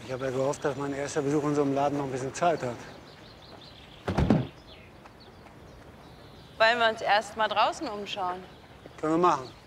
Ich habe ja gehofft, dass mein erster Besuch in unserem Laden noch ein bisschen Zeit hat. Wollen wir uns erst mal draußen umschauen? Können wir machen.